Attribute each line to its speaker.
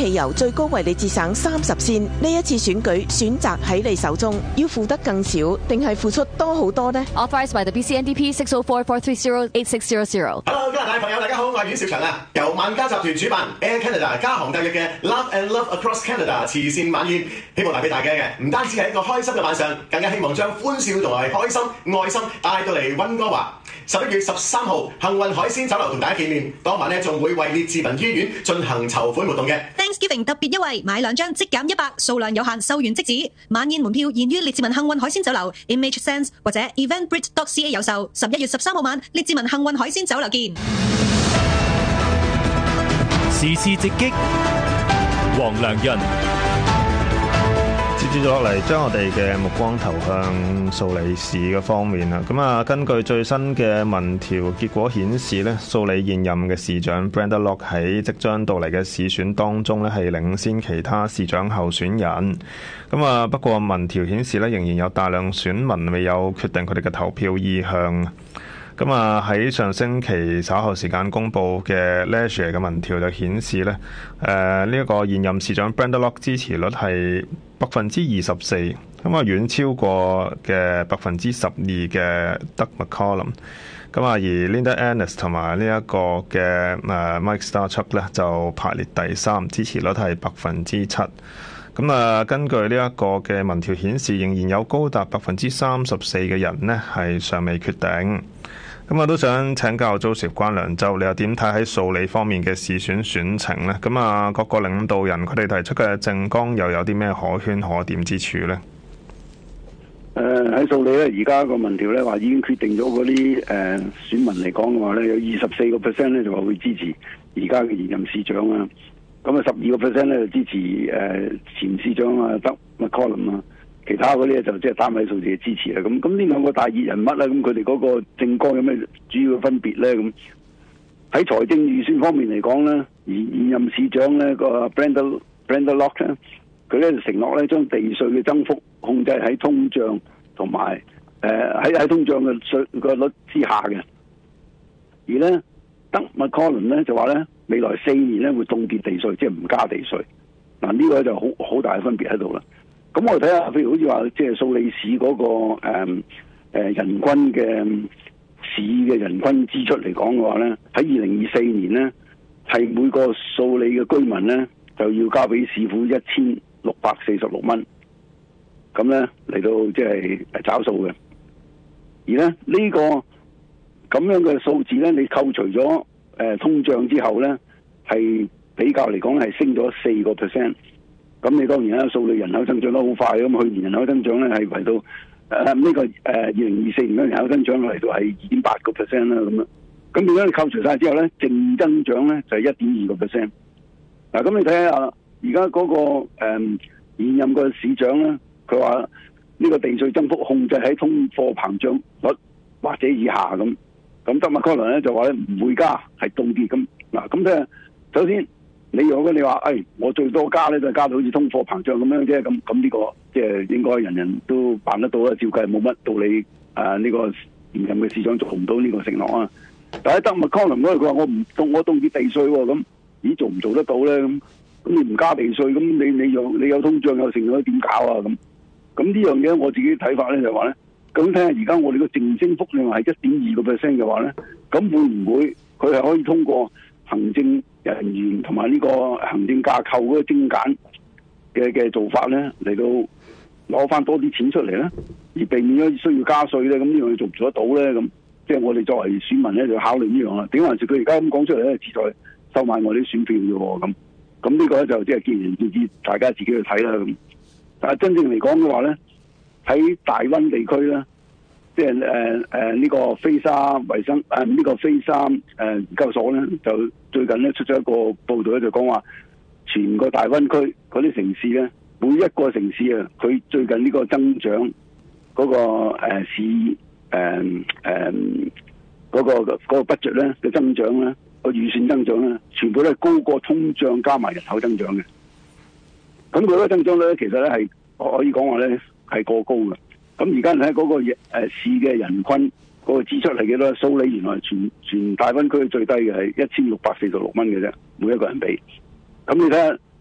Speaker 1: 汽油最高為你節省30仙。呢一次選舉選擇喺你手中，要付得更少，定係付出多好多呢？
Speaker 2: Authorized by the BCNDP 604-430-8600。
Speaker 3: Hello， 加拿大朋友，大家好，我係阮兆祥啊！由萬家集團主辦 Air Canada 加航特約嘅 Love and Love Across Canada 慈善晚宴，希望帶俾大家嘅唔單止係一個開心嘅晚上，更加希望將歡笑同埋開心、愛心帶到嚟溫哥華。11月13號，幸運海鮮酒樓同大家見面，當晚呢仲會為列治文醫院進行籌款活動嘅。
Speaker 4: Thanksgiving 特別優惠，買2張即減100，數量有限，售完即止。晚宴門票現於列治文幸運海鮮酒樓 Image Sense 或者 eventbrite.ca 有售。11月13號晚，列治文幸運海鮮酒樓見。
Speaker 5: 時事直擊，黃良潤。
Speaker 6: 接住落嚟，將我哋嘅目光投向素里市嘅方面啦。咁啊，根據最新嘅民調結果顯示咧，素里現任嘅市長 Brenda Locke 喺即將到嚟嘅市選當中咧，係領先其他市長候選人。咁啊，不過民調顯示咧，仍然有大量選民未有決定佢哋嘅投票意向。咁啊，喺上星期稍後時間公佈嘅 Leisure 嘅民調就顯示咧，呢一個現任市長 Brenda Locke 支持率係24%，咁啊遠超過嘅12%嘅 Doug McCallum。咁啊，而 Linda Ennis 同埋呢一個嘅Mike Starchuk 咧就排列第3，支持率係7%。咁啊，根據呢一個嘅民調顯示，仍然有高達34%嘅人呢係尚未決定。咁我都想請教Joseph關良洲，你又點睇喺素里方面嘅市選選情呢？咁啊，各個領導人佢哋提出嘅政綱又有啲咩可圈可點之處呢？
Speaker 7: 喺素里咧，而家個民調咧話已經決定咗嗰啲選民嚟講嘅話咧，有24%咧就話會支持而家嘅現任市長啊。咁啊12%咧就支持前市長啊Doug McCallum啊。其他嗰啲就即係單位數字嘅支持啦。咁呢兩個大熱人物啦，咁佢哋嗰個政綱有咩主要嘅分別咧？咁喺財政預算方面嚟講咧，現任市長咧個 Brenda Locke 咧，佢咧就承諾咧將地稅嘅增幅控制喺通脹同埋喺通脹嘅稅個率之下嘅。而咧Doug McCallum咧就話咧未來4年咧會凍結地稅，即係唔加地稅。嗱呢個就好大嘅分別喺度啦。咁我哋睇下，譬如好似話，即係素里市嗰個人均嘅市嘅人均支出嚟講嘅話咧，喺2024年咧，係每個素里嘅居民咧就要交俾市府1646蚊，咁咧嚟到即係找數嘅。而咧呢個咁樣嘅數字咧，你扣除咗通脹之後咧，係比較嚟講係升咗4%。咁你當然啦，素里人口增長得好快，咁去年人口增長咧係為到呢個2024年嘅人口增長嚟到係2.8%啦，咁樣。咁如果你扣除晒之後咧，淨增長咧就係1.2%。嗱，咁你睇下而家嗰個現任個市長咧，佢話呢個地稅增幅控制喺通貨膨脹率或者以下咁。咁Doug McCallum咧就話咧唔會加，係凍結咁。嗱，咁即係首先。如果你話，我最多加咧就加到好似通貨膨脹咁樣啫，咁呢個即係應該人人都辦得到啦，照計冇乜道理。呢個現任嘅市長做唔到呢個承諾啊。但係Doug McCallum嗰度佢話我凍結地稅喎，咁咦做唔做得到咧？咁你唔加地稅，咁你有通脹有成咗點搞啊？咁呢樣嘢我自己睇法咧就話咧，咁睇下而家我哋個淨升幅你話係1.2%嘅話咧，咁會唔會佢係可以通過行政人員同埋呢個行政架構嗰個精簡嘅做法咧，嚟到攞翻多啲錢出嚟咧，而避免咗需要加稅咧，咁呢樣嘢做唔做得到咧？咁即係我哋作為選民咧，就考慮呢樣啦。點還是佢而家咁講出嚟咧，旨在收買我啲選票嘅喎？咁呢個咧就即係見仁見智，大家自己去睇啦。咁但係真正嚟講嘅話咧，喺大溫地區咧，即係呢個菲沙衛生呢個菲沙研究所咧，就最近咧出咗一個報道咧，就講話全個大溫區嗰啲城市咧，每一個城市啊，佢最近呢個增長嗰個市嗰個 budget 咧嘅增長咧，個預算增長咧，全部都係高過通脹加埋人口增長嘅。咁佢嗰個增長率咧，其實咧係可以講話咧係過高嘅。咁而家睇嗰個市嘅人均嗰個支出係幾多？素里原來全大溫區最低嘅係1646蚊嘅啫，每一個人俾。咁你睇下